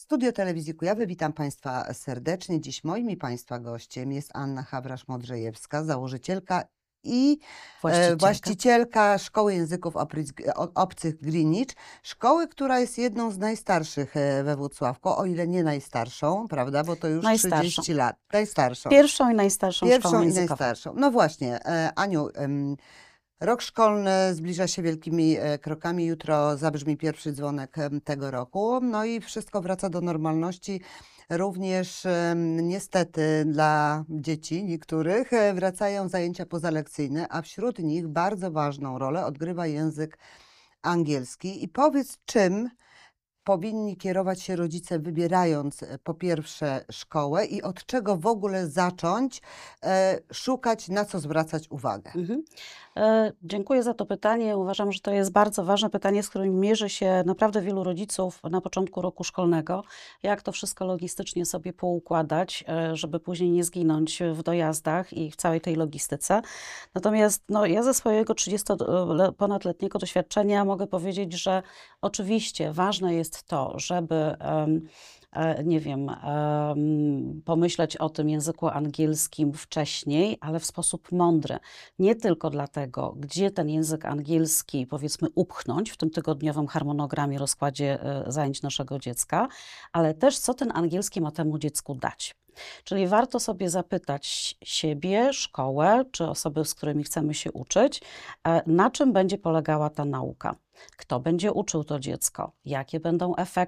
Studio Telewizji Kujawy, witam Państwa serdecznie. Dziś moim i Państwa gościem jest Anna Hawrasz-Modrzejewska, założycielka i właścicielka Szkoły Języków Obcych Greenwich. Szkoły, która jest jedną z najstarszych we Włocławku, o ile nie najstarszą, prawda, bo to już 30 lat. Najstarszą. Pierwszą i najstarszą szkołą Pierwszą i językową. najstarszą. No właśnie, Aniu, rok szkolny zbliża się wielkimi krokami. Jutro zabrzmi pierwszy dzwonek tego roku. No i wszystko wraca do normalności. Również niestety dla dzieci niektórych wracają zajęcia pozalekcyjne, a wśród nich bardzo ważną rolę odgrywa język angielski. I powiedz, czym powinni kierować się rodzice, wybierając po pierwsze szkołę i od czego w ogóle zacząć szukać, na co zwracać uwagę? Dziękuję za to pytanie. Uważam, że to jest bardzo ważne pytanie, z którym mierzy się naprawdę wielu rodziców na początku roku szkolnego. Jak to wszystko logistycznie sobie poukładać, żeby później nie zginąć w dojazdach i w całej tej logistyce. Natomiast ja ze swojego 30-ponadletniego doświadczenia mogę powiedzieć, że oczywiście ważne jest to, żeby nie wiem, pomyśleć o tym języku angielskim wcześniej, ale w sposób mądry. Nie tylko dlatego, gdzie ten język angielski, powiedzmy, upchnąć w tym tygodniowym harmonogramie, rozkładzie zajęć naszego dziecka, ale też co ten angielski ma temu dziecku dać. Czyli warto sobie zapytać siebie, szkołę, czy osoby, z którymi chcemy się uczyć, na czym będzie polegała ta nauka. Kto będzie uczył to dziecko? Jakie będą efekty